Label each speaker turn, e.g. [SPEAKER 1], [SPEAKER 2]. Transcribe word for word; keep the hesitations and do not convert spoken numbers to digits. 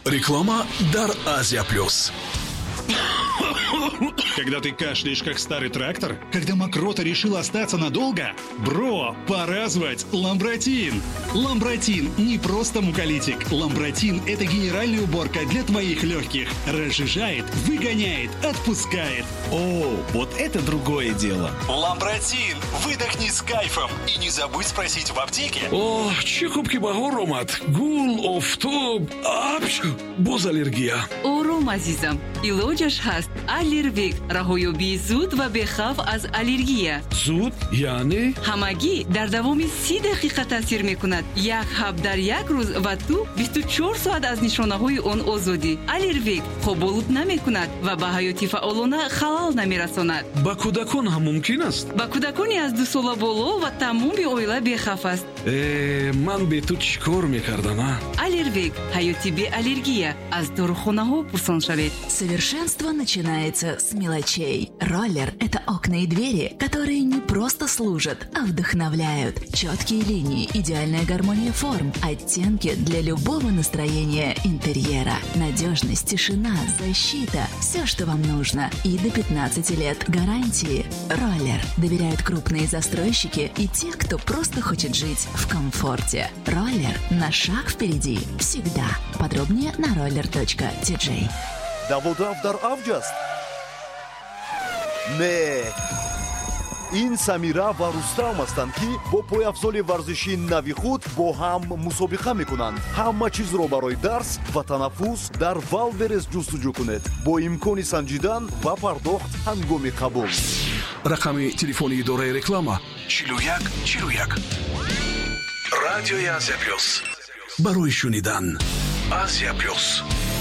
[SPEAKER 1] Реклама дар Азия Плюс.
[SPEAKER 2] Когда ты кашляешь, как старый трактор? Когда мокрота решила остаться надолго? Бро, пора звать Ламбротин. Ламбротин не просто муколитик. Ламбротин – это генеральная уборка для твоих легких. Разжижает, выгоняет, отпускает.
[SPEAKER 3] О, вот это другое дело.
[SPEAKER 1] Ламбротин. Выдохни с кайфом. И не забудь спросить в аптеке.
[SPEAKER 4] О, чӣ хуб ки баҳор омад. Гул, офтоб, апш, боз аллергия.
[SPEAKER 5] ором азизам, илоҷаш ҳаст. Аллервек, раҳоёбии зуд ва бехавф аз аллергия.
[SPEAKER 4] Зуд? Яъне?
[SPEAKER 5] Ҳамагӣ дар давоми си дақиқа таъсир мекунад. Як ҳаб дар як рӯз ва ту бисту чор соат аз нишонаҳои он озодӣ. Аллервек хоболуд намекунад ва ба ҳаёти фаъолона халал намерасонад.
[SPEAKER 4] Ба кӯдакон ҳам мумкин аст?
[SPEAKER 5] ба кӯдакони аз ду сола боло ва тамоми оила бехавф аст.
[SPEAKER 4] Э, ман бе ту чӣ кор мекардам, а?
[SPEAKER 5] Аллервек, ҳаёти беаллергия. Аз дорухонаҳо пурсон шавед.
[SPEAKER 6] Совершенство начинается с мелочей. Роллер – это окна и двери, которые не просто служат, а вдохновляют. Четкие линии, идеальная гармония форм, оттенки для любого настроения интерьера. Надежность, тишина, защита – все, что вам нужно. И до пятнадцати лет гарантии. Роллер доверяют крупные застройщики и те, кто просто хочет жить в комфорте. Роллер на шаг впереди. Всегда. Подробнее на roller точка ти джей.
[SPEAKER 7] даводав дар авҷ аст. Не, ин Самира ва Рустам ҳастанд, ки бо пойафзоли варзиши нави худ бо ҳам мусобиқа мекунанд. Ҳама чизро барои дарс ва танаффус дар Валберес ҷустуҷӯ кунед бо имкони санҷидан ва пардохт ҳангоми қабул.
[SPEAKER 1] Рақами телефони идораи реклама чилу як чилу як. Радиои Азия Плюс. Барои шунидан. Азия Плюс.